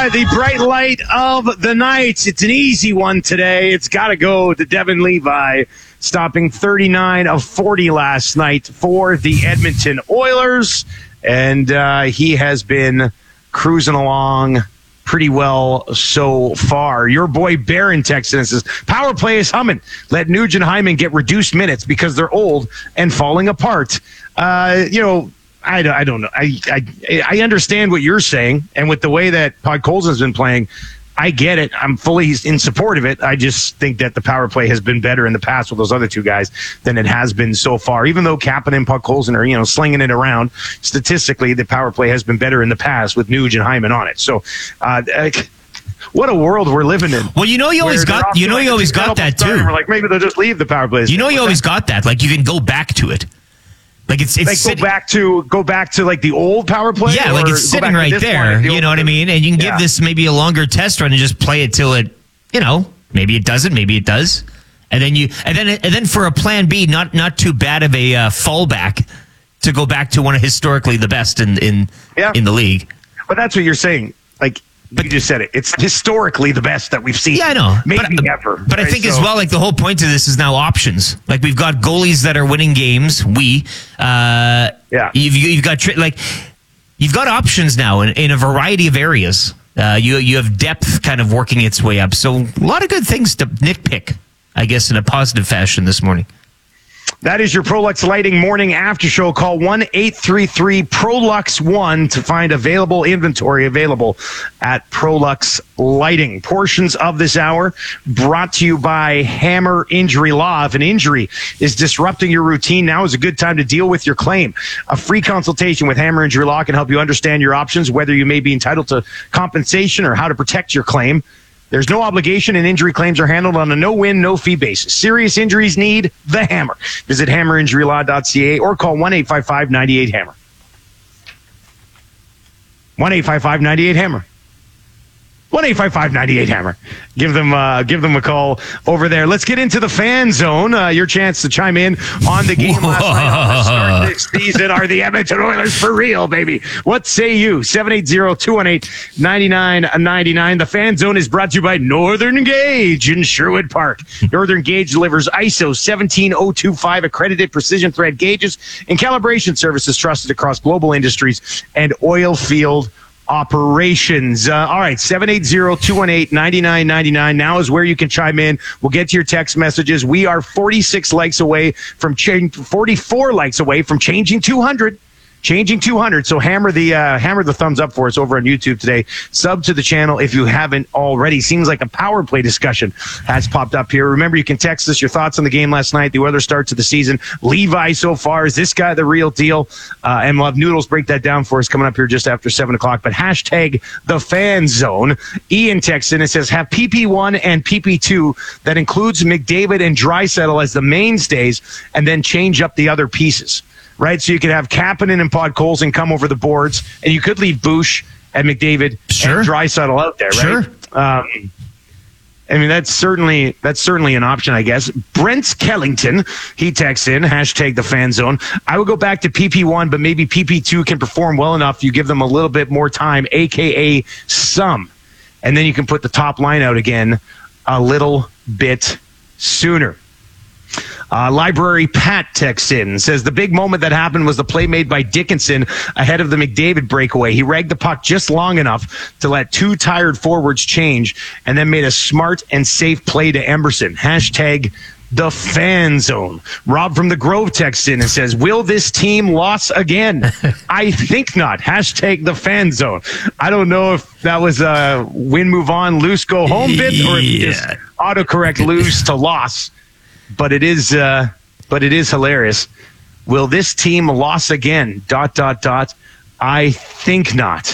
The bright light of the night. It's an easy one today. It's got to go to Devin Levi, stopping 39 of 40 last night for the Edmonton Oilers. And he has been cruising along pretty well so far. Your boy Barron texts and says, power play is humming. Let Nugent Hyman get reduced minutes because they're old and falling apart. I don't know. I understand what you're saying, and with the way that Podkolzin's been playing, I get it. I'm fully in support of it. I just think that the power play has been better in the past with those other two guys than it has been so far. Even though Kapanen and Podkolzin are, slinging it around, statistically, the power play has been better in the past with Nuge and Hyman on it. So, what a world we're living in. Well, you always got that too. We're like, maybe they'll just leave the power play. You always got that. Like, you can go back to it. Like it's go back to like the old power play. Yeah, like it's sitting right there. You know what I mean? And you can give this maybe a longer test run and just play it till it, maybe it doesn't, maybe it does, and then for a plan B, not too bad of a fallback to go back to one of historically the best in the league. But that's what you're saying, like. But you just said it. It's historically the best that we've seen. Yeah, I know. Maybe ever. But right? I think as well, like the whole point of this is now options. Like we've got goalies that are winning games. You've got options now in a variety of areas. You have depth kind of working its way up. So a lot of good things to nitpick, I guess, in a positive fashion this morning. That is your Prolux Lighting morning after show. Call 1-833-PROLUX1 to find inventory available at Prolux Lighting. Portions of this hour brought to you by Hammer Injury Law. If an injury is disrupting your routine, now is a good time to deal with your claim. A free consultation with Hammer Injury Law can help you understand your options, whether you may be entitled to compensation or how to protect your claim. There's no obligation, and injury claims are handled on a no-win, no-fee basis. Serious injuries need the Hammer. Visit hammerinjurylaw.ca or call 1-855-98-HAMMER. 1-855-98-HAMMER. 1-855-98-HAMMER. Give them a call over there. Let's get into the fan zone. Your chance to chime in on the game last night on the start of this season. Are the Edmonton Oilers for real, baby? What say you? 780-218-9999. The fan zone is brought to you by Northern Gauge in Sherwood Park. Northern Gauge delivers ISO 17025 accredited precision thread gauges and calibration services trusted across global industries and oil field operations. All right, 780-218-9999. Now is where you can chime in. We'll get to your text messages. We are 44 likes away from changing 200. Changing 200. So hammer the thumbs up for us over on YouTube today. Sub to the channel if you haven't already. Seems like a power play discussion has popped up here. Remember, you can text us your thoughts on the game last night, the Oilers start to the season. Levi so far, is this guy the real deal? And we'll have Noodles break that down for us coming up here just after 7 o'clock. But hashtag the fan zone. Ian texts in and says, have PP1 and PP2 that includes McDavid and Draisaitl as the mainstays and then change up the other pieces. Right, so you could have Kapanen and Podkolzin come over the boards, and you could leave Bush and McDavid and Draisaitl out there, right? Sure. I mean, that's certainly an option, I guess. Brent Kellington, he texts in, hashtag the fan zone. I would go back to PP1, but maybe PP2 can perform well enough. You give them a little bit more time, a.k.a. some, and then you can put the top line out again a little bit sooner. Library Pat texts in and says the big moment that happened was the play made by Dickinson ahead of the McDavid breakaway. He ragged the puck just long enough to let two tired forwards change and then made a smart and safe play to Emberson. Hashtag the fan zone. Rob from the Grove texts in and says, will this team lose again? I think not. Hashtag the fan zone. I don't know if that was a win, move on, lose, go home bit, or if you just autocorrect lose to loss. But it is hilarious. Will this team lose again? ... I think not.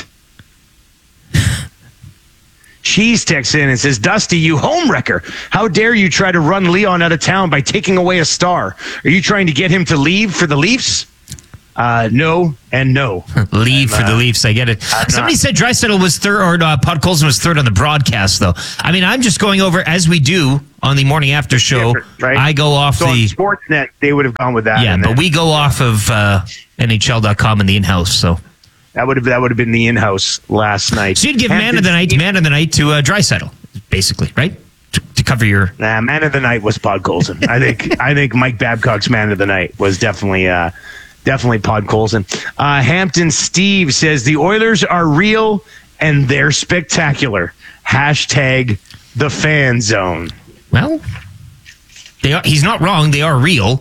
Cheese texts in and says, Dusty, you homewrecker. How dare you try to run Leon out of town by taking away a star? Are you trying to get him to leave for the Leafs? No and no. Leave for the Leafs. I get it. Somebody said Draisaitl was third, or Podkolzin was third on the broadcast, though. I mean, I'm just going over, as we do on the morning after show. Right? I go off on Sportsnet, they would have gone with that. Yeah, but we go off of NHL.com and the in-house, so. That would have been the in-house last night. So you'd give man of the night to Draisaitl, basically, right? To cover your man of the night was Podkolzin. I think Mike Babcock's man of the night was definitely Podkolzin. Hampton Steve says the Oilers are real and they're spectacular. Hashtag the fan zone. Well, he's not wrong. They are real.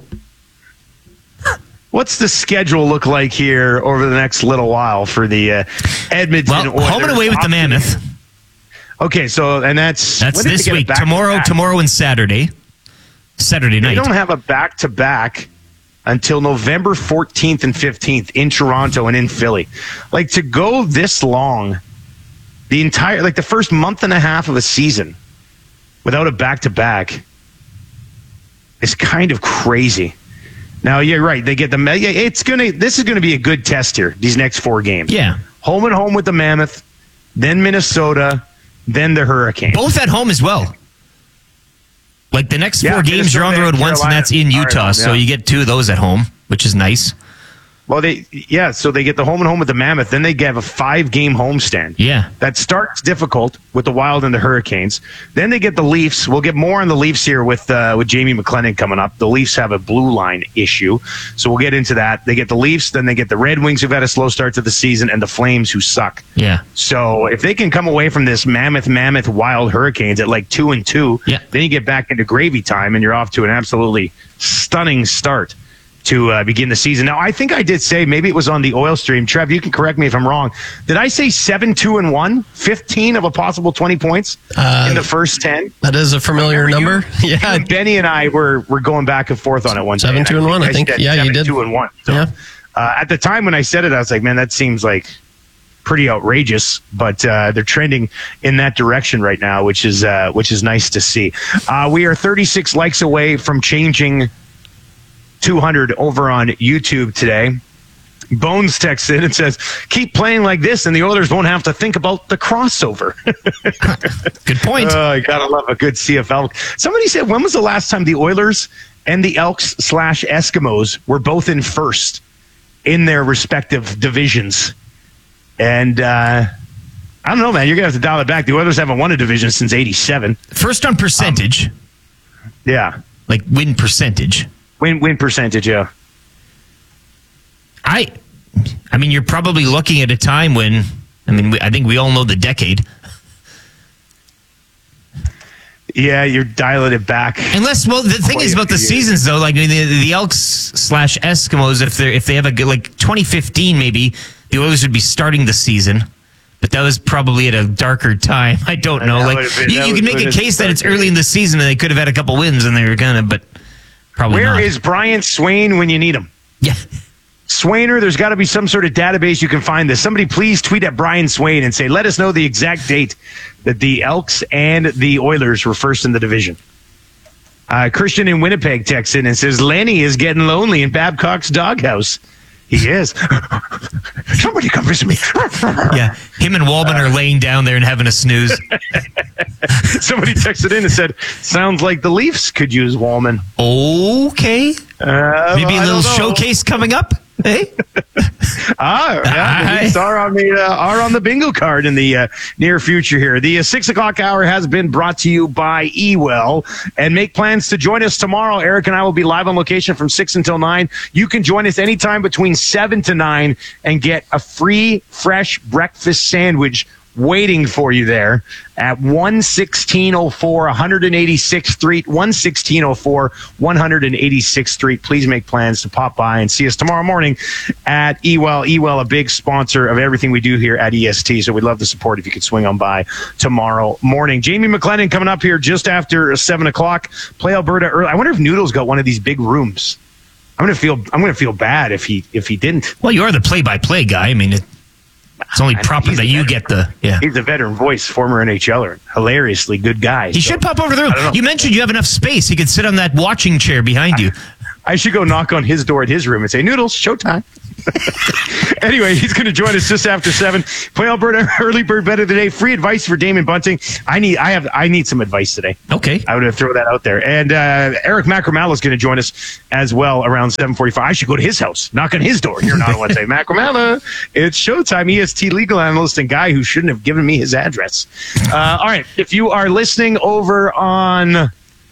What's the schedule look like here over the next little while for the Edmonton Oilers? Home and away with the Mammoth. Okay, so and that's this week. Tomorrow and Saturday night. They don't have a back-to-back until November 14th and 15th in Toronto and in Philly. Like, to go this long, the first month and a half of a season without a back-to-back is kind of crazy. Now, you're right. They get this is going to be a good test here, these next 4 games. Yeah. Home and home with the Mammoth, then Minnesota, then the Hurricanes. Both at home as well. Like the next 4 games, you're on the road once, and that's in Utah. So you get 2 of those at home, which is nice. Well, so they get the home and home with the Mammoth. Then they have a 5-game homestand. Yeah. That starts difficult with the Wild and the Hurricanes. Then they get the Leafs. We'll get more on the Leafs here with Jamie McLennan coming up. The Leafs have a blue line issue, so we'll get into that. They get the Leafs, then they get the Red Wings, who've had a slow start to the season, and the Flames, who suck. Yeah. So if they can come away from this Mammoth, Wild Hurricanes at like 2-2, then you get back into gravy time, and you're off to an absolutely stunning start to begin the season. Now, I think I did say, maybe it was on the Oil stream. Trev, you can correct me if I'm wrong. Did I say 7-2-1? 15 of a possible 20 points in the first 10? That is a familiar number. Yeah. Benny and I were going back and forth on it one 7-2-1, I think. Yeah, you did. 7-2-1. So, yeah. At the time when I said it, I was like, man, that seems like pretty outrageous, but they're trending in that direction right now, which is nice to see. We are 36 likes away from changing 200 over on YouTube today. Bones texts in and says, keep playing like this and the Oilers won't have to think about the crossover. Good point. I gotta love a good CFL. Somebody said, when was the last time the Oilers and the Elks/Eskimos were both in first in their respective divisions? And I don't know, man. You're gonna have to dial it back. The Oilers haven't won a division since '87. First on percentage. Yeah. Like win percentage. Win percentage, yeah. I mean, you're probably looking at a time when, I think we all know the decade. Yeah, you're dialing it back. Unless, well, the thing is about the seasons, though, like the Elks/Eskimos, if they have a good, like 2015, maybe the Oilers would be starting the season. But that was probably at a darker time. I don't know. Like you can make a case that it's early in the season and they could have had a couple wins and they were kind of, but probably not. Where is Brian Swain when you need him? Yeah. Swainer, there's got to be some sort of database you can find this. Somebody please tweet at Brian Swain and say, let us know the exact date that the Elks and the Oilers were first in the division. Christian in Winnipeg texts in and says, Lenny is getting lonely in Babcock's doghouse. He is. Somebody come visit me. Yeah, him and Walman are laying down there and having a snooze. Somebody texted in and said, sounds like the Leafs could use Walman. Okay. Maybe a little showcase coming up. Hey? The Leafs are on the bingo card in the near future here. The 6 o'clock hour has been brought to you by eWell. And make plans to join us tomorrow. Eric and I will be live on location from 6 until 9. You can join us anytime between 7 to 9 and get a free fresh breakfast sandwich waiting for you there at 11604 186th Street, 11604 186th Street. Please make plans to pop by and see us tomorrow morning at eWell. eWell, a big sponsor of everything we do here at EST, so we'd love the support if you could swing on by tomorrow morning. Jamie McLennan coming up here just after 7 o'clock. Play Alberta early. I wonder if Noodles got one of these big rooms. I'm gonna feel bad if he didn't. Well, you are the play-by-play guy. I mean, it's only proper that you get the... Yeah. He's a veteran voice, former NHLer. Hilariously good guy. He should pop over the room. You mentioned you have enough space. He could sit on that watching chair behind you. I should go knock on his door at his room and say, Noodles, showtime. Anyway, he's going to join us just after 7. Play Alberta early bird bet of the day. Free advice for Damon Bunting. I need some advice today. Okay, I would throw that out there. And Eric Macramala is going to join us as well around 7:45. I should go to his house, knock on his door here in Ottawa and say, Macramala, it's showtime. EST legal analyst and guy who shouldn't have given me his address. All right, if you are listening over on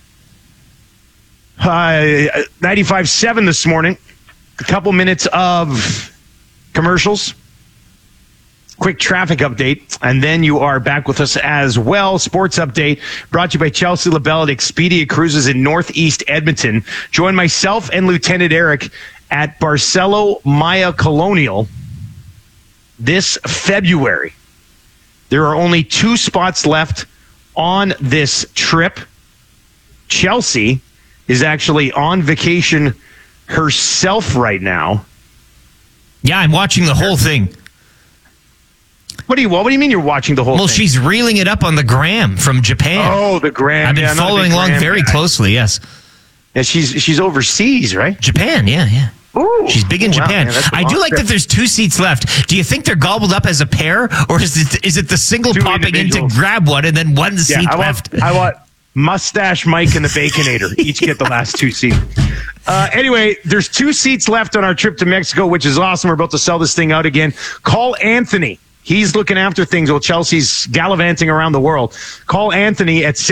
95.7 this morning, a couple minutes of commercials, quick traffic update, and then you are back with us as well. Sports update brought to you by Chelsea LaBelle at Expedia Cruises in Northeast Edmonton. Join myself and Lieutenant Eric at Barcelo Maya Colonial this February. There are only 2 spots left on this trip. Chelsea is actually on vacation herself right now. Yeah, I'm watching the whole thing. What do you mean you're watching the whole thing? Well, she's reeling it up on the gram from Japan. Oh, the gram. I've been following along very closely, yes. Yeah, she's overseas, right? Japan, yeah. Ooh, she's big in Japan. Man, I do like that there's 2 seats left. Do you think they're gobbled up as a pair, or is it the single 2 popping in to grab one and then one seat left? I want Mustache Mike and the Baconator. Each get the last 2 seats. Anyway, there's 2 seats left on our trip to Mexico, which is awesome. We're about to sell this thing out again. Call Anthony. He's looking after things while Chelsea's gallivanting around the world. Call Anthony at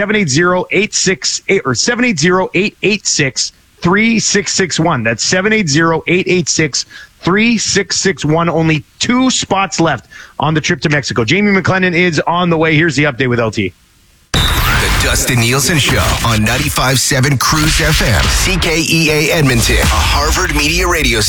780-886-3661. That's 780-886-3661. Only 2 spots left on the trip to Mexico. Jamie McLennan is on the way. Here's the update with LT. The Dustin Nielsen Show on 95.7 Cruise FM, CKEA Edmonton, a Harvard Media Radio